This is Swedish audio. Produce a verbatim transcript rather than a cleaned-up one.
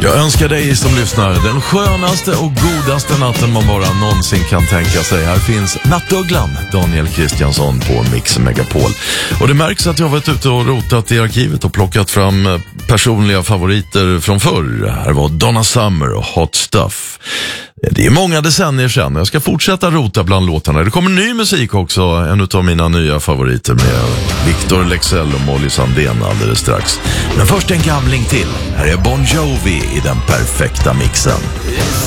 Jag önskar dig som lyssnar den skönaste och godaste natten man bara någonsin kan tänka sig. Här finns Nattugglan, Daniel Kristiansson på Mix Megapol. Och det märks att jag har varit ute och rotat i arkivet och plockat fram personliga favoriter från förr. Här var Donna Summer och Hot Stuff. Det är många decennier sedan. Jag ska fortsätta rota bland låtarna. Det kommer ny musik också. En av mina nya favoriter med Victor Lexell och Molly Sandén alldeles strax. Men först en gamling till. Här är Bon Jovi i den perfekta mixen.